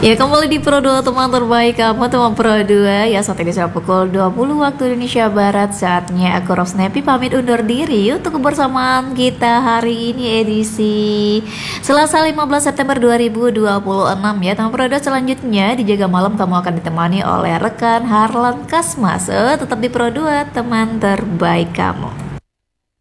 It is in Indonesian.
Ya, kembali di Pro 2 teman terbaik kamu, teman Pro 2. Ya, saat ini sudah pukul 20 waktu Indonesia Barat. Saatnya aku Rosnepi pamit undur diri untuk kebersamaan kita hari ini edisi Selasa 15 September 2026 ya. Teman Pro 2, selanjutnya di Jaga Malam kamu akan ditemani oleh rekan Harlan Kasmas. Tetap di Pro 2 teman terbaik kamu.